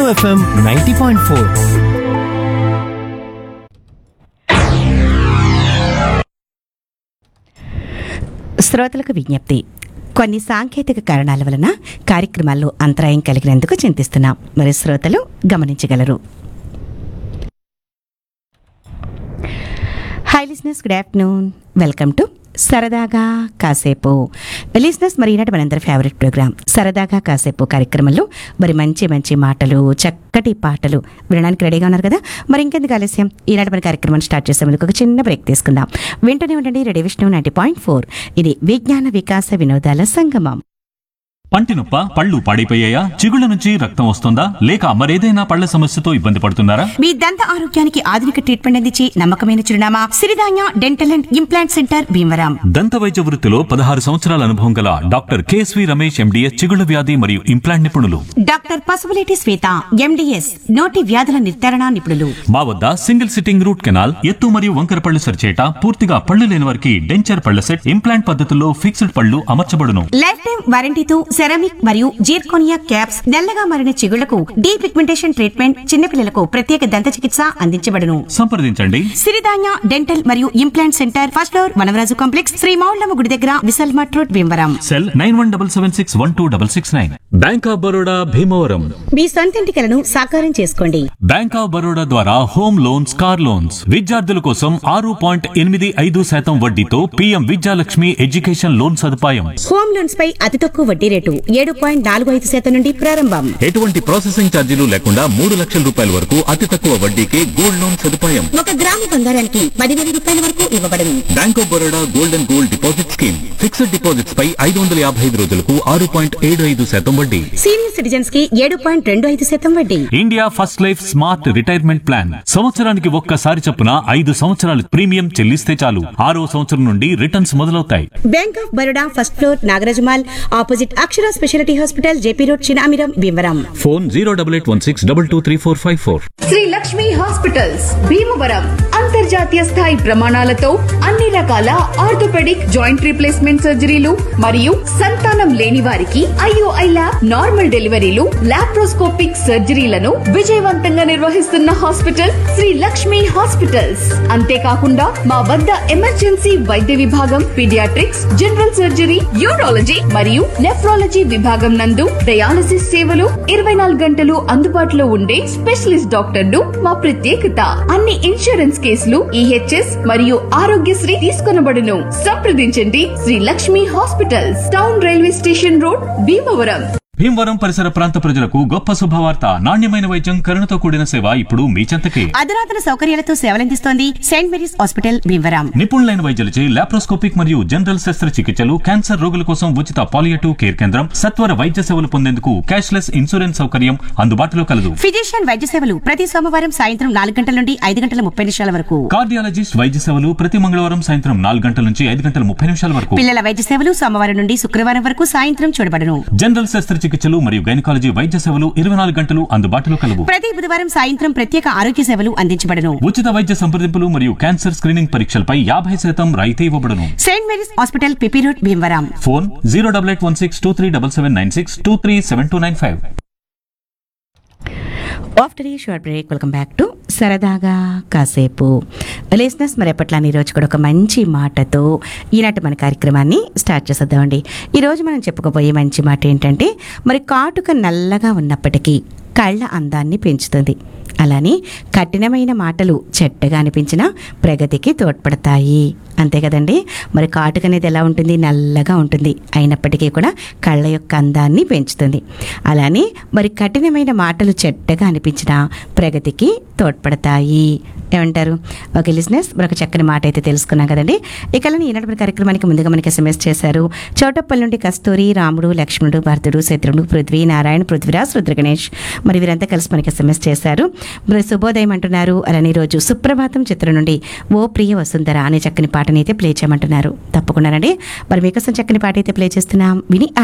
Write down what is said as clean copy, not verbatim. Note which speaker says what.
Speaker 1: FM 90.4.
Speaker 2: శ్రోతలకు విజ్ఞప్తి. కొన్ని సాంకేతిక కారణాల వలన కార్యక్రమాల్లో అంతరాయం కలిగినందుకు చింతిస్తున్నాం. మరి శ్రోతలు గమనించగలరు. Hi listeners, good afternoon. Welcome to సరదాగా కాసేపు. లిసనర్స్, మరి ఈనాటి మనందరి ఫేవరెట్ ప్రోగ్రామ్ సరదాగా కాసేపు కార్యక్రమంలో మరి మంచి మంచి మాటలు, చక్కటి పాటలు వినడానికి రెడీగా ఉన్నారు కదా. మరి ఇంకెందుకు ఆలస్యం, ఈనాటి మన కార్యక్రమాన్ని స్టార్ట్ చేసే ముందుకు ఒక చిన్న బ్రేక్ తీసుకుందాం. వింటూనే ఉండండి రేడియో విష్ణు 90.4. ఇది విజ్ఞాన వికాస వినోదాల సంగమం.
Speaker 3: పంటి నొప్ప, పళ్ళు పాడైపోయాయా, చిగుళ్ళ నుంచి రక్తం వస్తుందా, లేక మరేదైనా పళ్ల సమస్యతో ఇబ్బంది పడుతున్నారా?
Speaker 2: మీ దంత ఆరోగ్యానికి ఆధునిక ట్రీట్మెంట్ అందించి నమ్మకమైన చిరునామా Siridhanya dental and implant centre Bhimavaram.
Speaker 3: దంత వైద్య వృత్తిలో 16 సంవత్సరాల అనుభవం గల డాక్టర్ కేఎస్వి రమేష్ ఎండిఎస్, చిగుళ్ళ వ్యాధి మరియు ఇంప్లాంట్ నిపుణులు.
Speaker 2: డాక్టర్ పసుపులేటి శ్వేత ఎండిఎస్, నోటి వ్యాధుల నిర్ధారణ నిపుణులు.
Speaker 3: మా వద్ద సింగిల్ సిట్టింగ్ రూట్ కెనాల్, ఎత్తు మరియు వంకర పళ్ళు సరిచేట, పూర్తిగా పళ్ళు లేని వారికి డెంచర్ పళ్ల సెట్, ఇంప్లాంట్ పద్ధతుల్లో ఫిక్స్డ్ పళ్ళు అమర్చబడును.
Speaker 2: లైఫ్ టైం వారంటీతో సెరామిక్ మరియు జీర్కోనియా క్యాప్స్, నల్లగా మారిన చిగుళ్లకు డీ పిగ్మెంటేషన్ ట్రీట్మెంట్, చిన్నపిల్లలకు ప్రత్యేక దంత చికిత్స అందించబడును.
Speaker 3: సంప్రదించండి
Speaker 2: సిరిధాన్య డెంటల్ మరియు implant centre, first floor, Vanavaraju complex, Shri Moullamma గుడి దగ్గర, విశాల్ మట్ road, Bhimavaram.
Speaker 3: Cell 9177612669. Bank of Baroda Bhimavaram.
Speaker 2: మీ సొంతింటి కలను సాకారం చేసుకోండి.
Speaker 3: బ్యాంక్ ఆఫ్ బరోడా ద్వారా హోమ్ లోన్స్, కార్ లోన్స్, విద్యార్థుల కోసం 6.85% వడ్డీతో పీఎం విద్యాలక్ష్మి ఎడ్యుకేషన్ లోన్ సదుపాయం.
Speaker 2: హోమ్ లోన్స్ పై అతి తక్కువ వడ్డీ రేటు 7.45% నుండి ప్రారంభం.
Speaker 3: ఎటువంటి ప్రాసెసింగ్ ఛార్జీలు లేకుండా 3 లక్షల రూపాయల వరకు అతి తక్కువ వడ్డీకే గోల్డ్ లోన్ సదుపాయం.
Speaker 2: 1 గ్రాము బంగారానికి 10,000 రూపాయల వరకు ఇవ్వబడును.
Speaker 3: Bank of Baroda gold and gold deposit scheme. Fixed deposits పై 555 రోజులకు 6.75% వడ్డీ.
Speaker 2: సీనియర్ సిటిజన్స్ కి 7.25% వడ్డీ.
Speaker 3: India first life smart retirement plan. సంవత్సరానికి ఒక్కసారి చొప్పున 5 సంవత్సరాలు ప్రీమియం చెల్లిస్తే చాలు. 6వ సంవత్సరం నుండి రిటర్న్స్ మొదలవుతాయి.
Speaker 2: Bank of Baroda first floor, Nagaraja Mall, opposite Akshara speciality hospital, JP road, Chinamiram, Bhimavaram.
Speaker 3: Phone 08816223454.
Speaker 4: Shri Lakshmi hospitals Bhimavaram. అంతర్జాతీయ స్థాయి ప్రమాణాలతో అన్ని రకాల ఆర్థోపెడిక్, జాయింట్ రీప్లేస్మెంట్ సర్జరీలు మరియు సంతానం లేని వారికి ఐఓఐ ల్యాబ్, నార్మల్ డెలివరీలు, లాప్రోస్కోపిక్ సర్జరీలను విజయవంతంగా నిర్వహిస్తున్న హాస్పిటల్ శ్రీ లక్ష్మి హాస్పిటల్స్. అంతేకాకుండా మా వద్ద ఎమర్జెన్సీ వైద్య విభాగం, పీడియాట్రిక్స్, జనరల్ సర్జరీ, యూరాలజీ మరియు నెఫ్రాలజీ విభాగం నందు డయాలసిస్ సేవలు 24 గంటలు అందుబాటులో ఉండే స్పెషలిస్ట్ డాక్టర్లు మా ప్రత్యేకత. అన్ని ఇన్సూరెన్స్ కేసులు, ఈహెచ్ఎస్ మరియు ఆరోగ్యశ్రీ తీసుకొనబడును. సంప్రదించండి Shri Lakshmi hospitals, town railway station road, Bhimavaram.
Speaker 3: Bhimavaram పరిసర ప్రాంత ప్రజలకు గొప్ప శుభవార్త. నాణ్యమైన వైద్యం, కరుణతో కూడిన సేవ ఇప్పుడు మీ చెంతకే.
Speaker 2: అధునాతన సౌకర్యాలతో సేవలందిస్తోంది సెయింట్ మేరీస్ హాస్పిటల్, భీమవరం.
Speaker 3: నిపుణులైన వైద్యులచే లాప్రోస్కోపిక్ మరియు జనరల్ శస్త్రచికిత్సలు, క్యాన్సర్ రోగుల కోసం ఉచిత పాలియేటివ్ కేర్ కేంద్రం, సత్వర వైద్య సేవలు పొందేందుకు క్యాష్లెస్ ఇన్సూరెన్స్ సౌకర్యం అందుబాటులో కలదు.
Speaker 2: ఫిజిషియన్ వైద్య సేవలు ప్రతి సోమవారం సాయంత్రం 4 గంటల నుండి 5:30 వరకు.
Speaker 3: కార్డియాలజిస్ట్ వైద్య సేవలు ప్రతి మంగళవారం సాయంత్రం 4 గంటల నుంచి 5:30 వరకు.
Speaker 2: పిల్లల వైద్య సేవలు సోమవారం నుండి శుక్రవారం వరకు సాయంత్రం చూడబడును.
Speaker 3: జనరల్ శస్త్రచికిత్సలు మరియు గైనకాలజీ వైద్య సేవలు 24 గంటలు అందుబాటులో కలవు.
Speaker 2: ప్రతి బుధవారం సాయంత్రం ప్రత్యేక ఆరోగ్య సేవలు అందించబడును.
Speaker 3: ఉచిత వైద్య సంప్రదింపులు మరియు క్యాన్సర్ స్క్రీనింగ్ పరీక్షలపై 50% రాయితీ ఇవ్వబడును.
Speaker 2: Saint Mary's hospital, PP road, Bhimavaram.
Speaker 3: Phone 08816237796 237295.
Speaker 2: After ఈ short break, welcome back to సరదాగా కాసేపు. లిసనర్స్, మరి ఎప్పట్లానే ఈరోజు కూడా ఒక మంచి మాటతో ఈనాటి మన కార్యక్రమాన్ని స్టార్ట్ చేసేద్దామండి. ఈరోజు మనం చెప్పుకోబోయే మంచి మాట ఏంటంటే, మరి కాటుక నల్లగా ఉన్నప్పటికీ కళ్ళ అందాన్ని పెంచుతుంది. అలానే కఠినమైన మాటలు చెడ్డగా అనిపించినా ప్రగతికి తోడ్పడతాయి. అంతే కదండి. మరి కాటుక అనేది ఎలా ఉంటుంది? నల్లగా ఉంటుంది, అయినప్పటికీ కూడా కళ్ళ యొక్క అందాన్ని పెంచుతుంది. అలానే మరి కఠినమైన మాటలు చెడ్డగా అనిపించినా ప్రగతికి తోడ్పడతాయి. ఏమంటారు? ఓకే లిసనర్స్, మరొక చక్కని మాట అయితే తెలుసుకున్నాం కదండి. ఇక ఈనాటి కార్యక్రమానికి ముందుగా మనకి SMS చేశారు. చౌటప్పల్ నుండి కస్తూరి, రాముడు, లక్ష్మణుడు, భరతుడు, శత్రుడు, పృథ్వీ, నారాయణ, పృథ్వీరాజ్, రుద్రగణేష్, మరి వీరంతా కలిసి మనకి SMS చేశారు. మరి శుభోదయం అంటున్నారు. అలానే రోజు సుప్రభాతం చిత్రం నుండి ఓ ప్రియ వసుంధర అనే చక్కని పాటని అయితే ప్లే చేయమంటున్నారు. తప్పకుండానండి, మరి మీకోసం చక్కని పాట అయితే ప్లే చేస్తున్నాం, విని